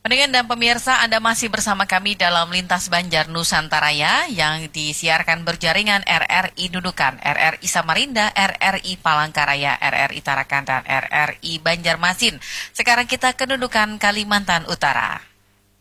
Pendengar dan pemirsa, Anda masih bersama kami dalam Lintas Banjar Nusantaraya yang disiarkan berjaringan RRI Nunukan, RRI Samarinda, RRI Palangkaraya, RRI Tarakan, dan RRI Banjarmasin. Sekarang kita ke Nunukan, Kalimantan Utara.